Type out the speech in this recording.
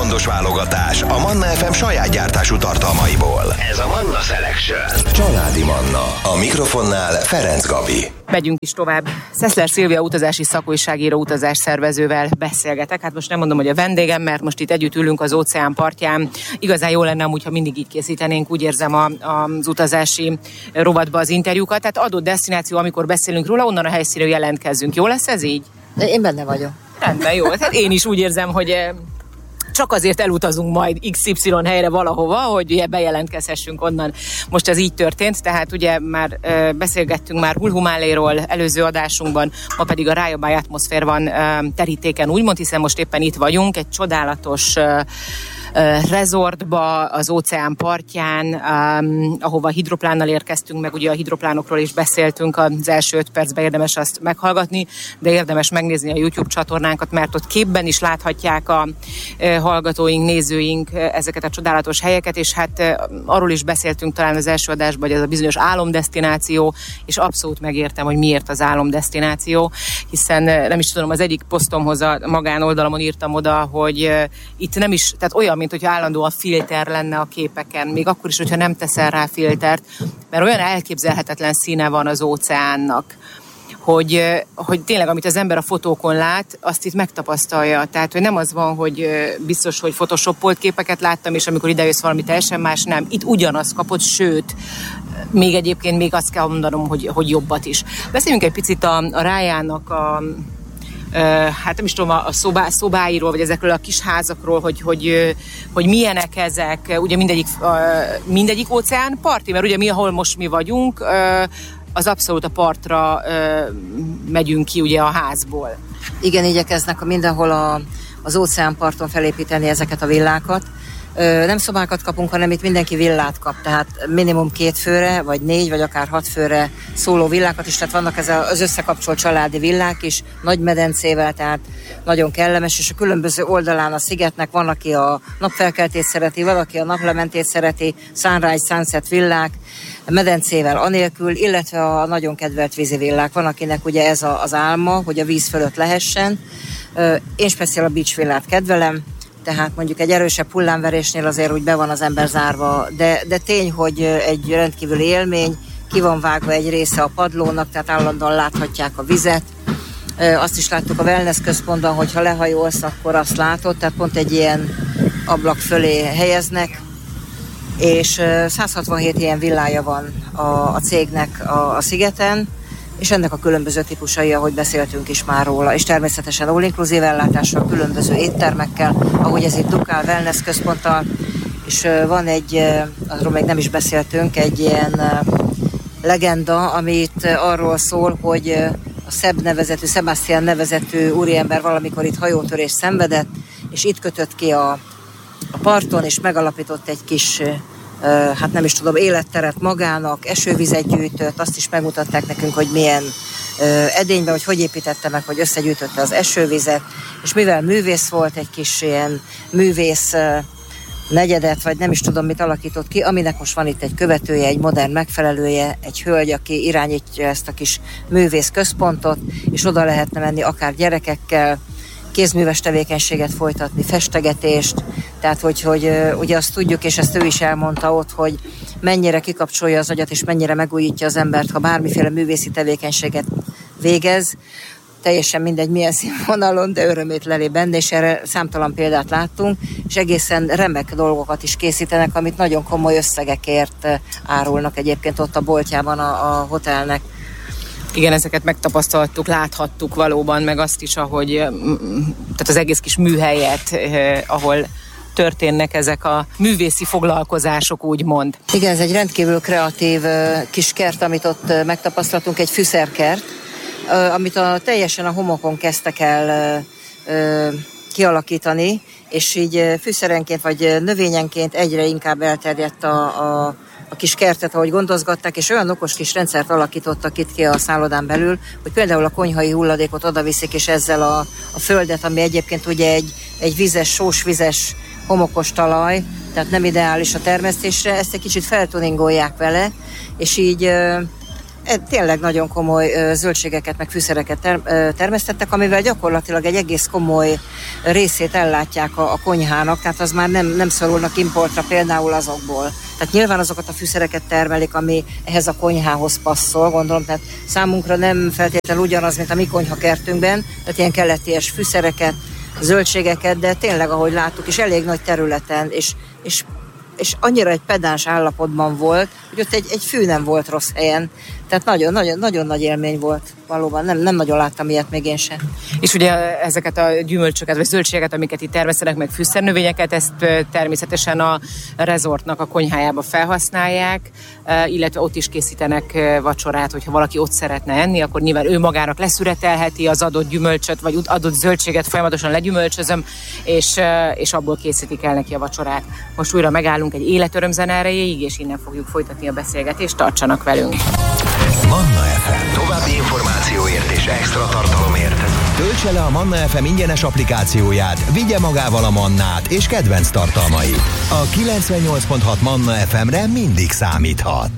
mondos válogatás a Manna FM saját gyártású tartalmaiból. Ez a Manna Selection. Családi Manna. A mikrofonnál Ferenc Gabi. Megyünk is tovább. Szeszler Szilvia utazási szakújságíró, utazásszervezővel beszélgetek. Hát most nem mondom, hogy a vendégem, mert most itt együtt ülünk az óceán partján. Igazán jó lenne amúgy, ha mindig így készítenénk, úgy érzem az utazási rovatba az interjúkat. Tehát adott desztináció, amikor beszélünk róla, onnan a helyszínről jelentkezzünk. Jó lesz ez így? Én benne vagyok. Rendben, jó. Tehát én is úgy érzem, hogy csak azért elutazunk majd XY helyre valahova, hogy ugye bejelentkezhessünk onnan. Most ez így történt, tehát ugye már beszélgettünk már Hulhumáléról előző adásunkban, ma pedig a Rájabály atmoszfér van terítéken, úgymond, hiszen most éppen itt vagyunk, egy csodálatos resortba, az óceán partján, ahova hidroplánnal érkeztünk, meg ugye a hidroplánokról is beszéltünk az első 5 percben, érdemes azt meghallgatni, de érdemes megnézni a YouTube csatornánkat, mert ott képben is láthatják a hallgatóink, nézőink ezeket a csodálatos helyeket, és hát arról is beszéltünk talán az első adásban, hogy ez a bizonyos álomdesztináció, és abszolút megértem, hogy miért az álomdesztináció, hiszen nem is tudom, az egyik posztomhoz a magánoldalamon írtam oda, hogy itt nem is, tehát olyan, mint hogyha állandóan filter lenne a képeken, még akkor is, hogyha nem teszel rá filtert, mert olyan elképzelhetetlen színe van az óceánnak, hogy tényleg, amit az ember a fotókon lát, azt itt megtapasztalja. Tehát, hogy nem az van, hogy biztos, hogy photoshopolt képeket láttam, és amikor idejössz valami teljesen más, nem. Itt ugyanazt kapod, sőt, még egyébként még azt kell mondanom, hogy jobbat is. Beszéljünk egy picit a Rájának hát nem is tudom, a szobáiról, vagy ezekről a kis házakról, hogy milyenek ezek, ugye mindegyik óceán parti, mert ugye ahol most mi vagyunk, az abszolút a partra megyünk ki ugye a házból. Igen, igyekeznek mindenhol az óceánparton felépíteni ezeket a villákat. Nem szobákat kapunk, hanem itt mindenki villát kap, tehát minimum 2 főre, vagy 4, vagy akár 6 főre szóló villákat is, tehát vannak az összekapcsolt családi villák is, nagy medencével, tehát nagyon kellemes, és a különböző oldalán a szigetnek van, aki a napfelkeltét szereti, valaki a naplementét szereti, sunrise, sunset villák, medencével anélkül, illetve a nagyon kedvelt vízi villák. Van, akinek ugye ez az álma, hogy a víz fölött lehessen. Én speciál a beach villát kedvelem, tehát mondjuk egy erősebb hullámverésnél azért úgy be van az ember zárva, de tény, hogy egy rendkívüli élmény, ki van vágva egy része a padlónak, tehát állandóan láthatják a vizet. Azt is láttuk a wellness központban, hogy ha lehajolsz, akkor azt látod, tehát pont egy ilyen ablak fölé helyeznek, és 167 ilyen villája van a cégnek a szigeten, és ennek a különböző típusai, ahogy beszéltünk is már róla, és természetesen all-inclusive ellátással, különböző éttermekkel, ahogy ez itt Dukál Wellness központtal, és van arról még nem is beszéltünk, egy ilyen legenda, amit arról szól, hogy a Sebastian nevezetű úriember valamikor itt hajótörést szenvedett, és itt kötött ki a parton, és megalapított egy kis hát nem is tudom, életteret magának, esővizet gyűjtött, azt is megmutatták nekünk, hogy milyen edényben, hogy építette meg, hogy összegyűjtötte az esővizet, és mivel művész volt, egy kis ilyen művész negyedet, vagy nem is tudom, mit alakított ki, aminek most van itt egy követője, egy modern megfelelője, egy hölgy, aki irányítja ezt a kis művész központot, és oda lehetne menni akár gyerekekkel, kézműves tevékenységet folytatni, festegetést, tehát hogy ugye azt tudjuk, és ezt ő is elmondta ott, hogy mennyire kikapcsolja az agyat, és mennyire megújítja az embert, ha bármiféle művészi tevékenységet végez, teljesen mindegy milyen színvonalon, de örömét leli benne, és erre számtalan példát láttunk, és egészen remek dolgokat is készítenek, amit nagyon komoly összegekért árulnak egyébként ott a boltjában a hotelnek. Igen, ezeket megtapasztaltuk, láthattuk valóban, meg azt is, ahogy tehát az egész kis műhelyet, ahol történnek ezek a művészi foglalkozások, úgymond. Igen, ez egy rendkívül kreatív kis kert, amit ott megtapasztaltunk, egy fűszerkert, amit teljesen a homokon kezdtek el kialakítani, és így fűszerenként vagy növényenként egyre inkább elterjedt a kis kertet, ahogy gondozgatták, és olyan okos kis rendszert alakítottak itt ki a szállodán belül, hogy például a konyhai hulladékot odaviszik, és ezzel a földet, ami egyébként ugye egy vizes, sósvizes, homokos talaj, tehát nem ideális a termesztésre, ezt egy kicsit feltuningolják vele, és így tényleg nagyon komoly zöldségeket, meg fűszereket termesztettek, amivel gyakorlatilag egy egész komoly részét ellátják a konyhának, tehát az már nem szorulnak importra például azokból. Tehát nyilván azokat a fűszereket termelik, ami ehhez a konyhához passzol, gondolom, tehát számunkra nem feltétlenül ugyanaz, mint a mi konyhakertünkben, tehát ilyen kelleties fűszereket, zöldségeket, de tényleg, ahogy láttuk, és elég nagy területen, és annyira egy pedáns állapotban volt, hogy ott egy fű nem volt rossz helyen. Tehát nagyon nagy élmény volt. Valóban nem nagyon láttam ilyet még én sem. És ugye ezeket a gyümölcsöket, vagy zöldségeket, amiket itt termesztenek, meg fűszernövényeket, ezt természetesen a rezortnak a konyhájába felhasználják, illetve ott is készítenek vacsorát, hogyha valaki ott szeretne enni, akkor nyilván ő magának leszüretelheti az adott gyümölcsöt, vagy adott zöldséget folyamatosan legyümölcsözöm, és abból készítik el neki a vacsorát. Most újra megállunk egy életörömzene erejéig, és innen fogjuk folytatni a beszélgetést. Tartsanak velünk! Manna FM. További információért és extra tartalomért töltse le a Manna FM ingyenes applikációját, vigye magával a mannát és kedvenc tartalmait. A 98.6 Manna FM-re mindig számíthat.